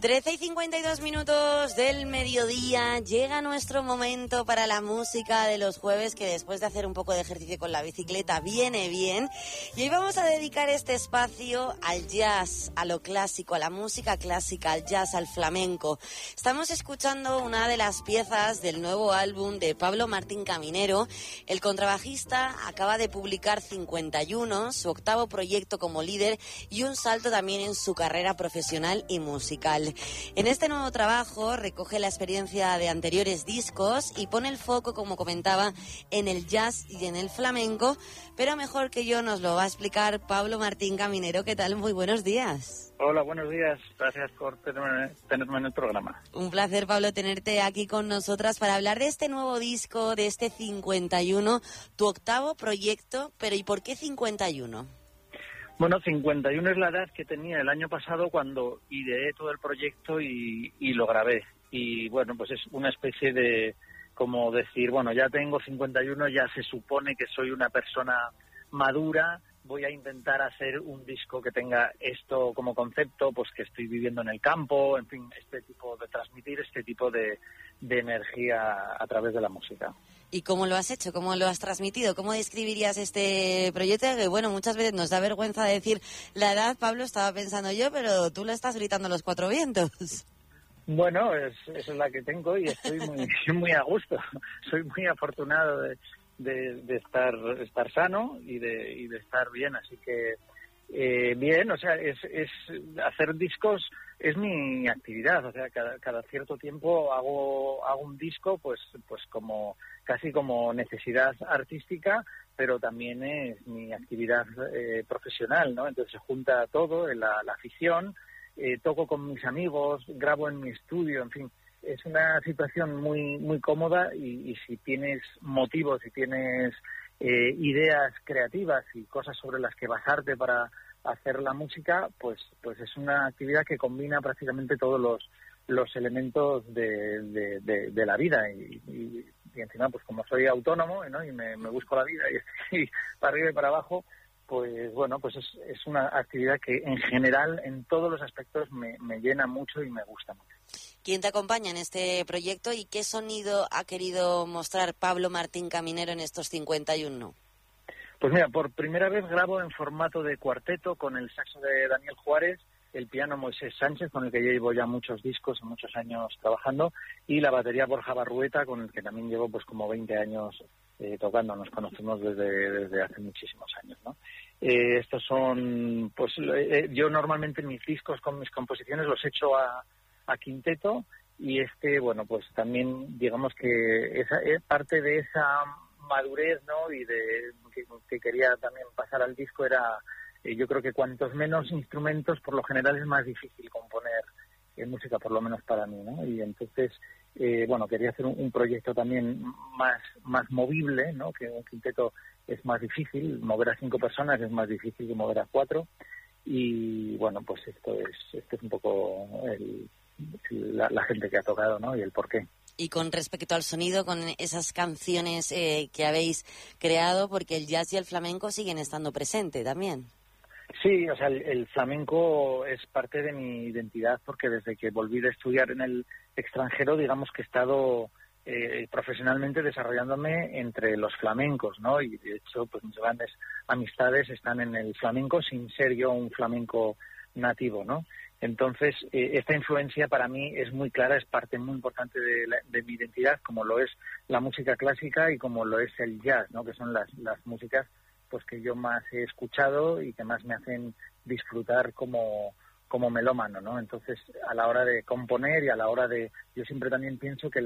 13:52 del mediodía, llega nuestro momento para la música de los jueves, que después de hacer un poco de ejercicio con la bicicleta viene bien. Y hoy vamos a dedicar este espacio al jazz, a lo clásico, a la música clásica, al jazz, al flamenco. Estamos escuchando una de las piezas del nuevo álbum de Pablo Martín Caminero. El contrabajista acaba de publicar 51, su octavo proyecto como líder y un salto también en su carrera profesional y musical. En este nuevo trabajo recoge la experiencia de anteriores discos y pone el foco, como comentaba, en el jazz y en el flamenco, pero mejor que yo nos lo va a explicar Pablo Martín Caminero. ¿Qué tal? Muy buenos días. Hola, buenos días. Gracias por tenerme en el programa. Un placer, Pablo, tenerte aquí con nosotras para hablar de este nuevo disco, de este 51, tu octavo proyecto. Pero ¿y por qué 51? Bueno, 51 es la edad que tenía el año pasado cuando ideé todo el proyecto y lo grabé. Y bueno, pues es una especie de, como decir, bueno, ya tengo 51, ya se supone que soy una persona madura, voy a intentar hacer un disco que tenga esto como concepto, pues que estoy viviendo en el campo, en fin, transmitir este tipo de energía a través de la música. ¿Y cómo lo has hecho? ¿Cómo lo has transmitido? ¿Cómo describirías este proyecto? Que bueno, muchas veces nos da vergüenza decir la edad, Pablo, estaba pensando yo, pero tú lo estás gritando a los cuatro vientos. Bueno, esa es la que tengo y estoy muy a gusto. Soy muy afortunado de estar sano y de estar bien, así que bien, o sea, es hacer discos es mi actividad, o sea, cada cierto tiempo hago un disco, pues como casi como necesidad artística, pero también es mi actividad profesional, ¿no? Entonces se junta todo, la afición, toco con mis amigos, grabo en mi estudio, en fin, es una situación muy cómoda y si tienes motivos, si tienes ideas creativas y cosas sobre las que basarte para hacer la música, pues es una actividad que combina prácticamente todos los elementos de la vida y encima, pues como soy autónomo, ¿no? Y me busco la vida y estoy para arriba y para abajo, pues bueno, pues es una actividad que en general en todos los aspectos me llena mucho y me gusta mucho. ¿Quién te acompaña en este proyecto y qué sonido ha querido mostrar Pablo Martín Caminero en estos 51? Pues mira, por primera vez grabo en formato de cuarteto con el saxo de Daniel Juárez, el piano Moisés Sánchez, con el que llevo ya muchos discos y muchos años trabajando, y la batería Borja Barrueta, con el que también llevo pues como 20 años tocando. Nos conocemos desde hace muchísimos años, ¿no? Estos son, pues yo normalmente mis discos con mis composiciones los echo a quinteto, y bueno, pues también digamos que esa parte de esa madurez, ¿no? Y que quería también pasar al disco era, yo creo que cuantos menos instrumentos, por lo general es más difícil componer música, por lo menos para mí, ¿no? Y entonces, bueno, quería hacer un proyecto también más movible, ¿no? Que un quinteto es más difícil, mover a 5 personas es más difícil que mover a 4, y bueno, pues esto es un poco la gente que ha tocado, ¿no? Y el porqué. Y con respecto al sonido, con esas canciones que habéis creado, porque el jazz y el flamenco siguen estando presentes también. Sí, o sea, el flamenco es parte de mi identidad, porque desde que volví de estudiar en el extranjero, digamos que he estado profesionalmente desarrollándome entre los flamencos, ¿no? Y de hecho, pues mis grandes amistades están en el flamenco sin ser yo un flamenco nativo, ¿no? Entonces, esta influencia para mí es muy clara, es parte muy importante de mi identidad, como lo es la música clásica y como lo es el jazz, ¿no? Que son las músicas pues que yo más he escuchado y que más me hacen disfrutar como melómano, ¿no? Entonces, a la hora de componer y a la hora yo siempre también pienso que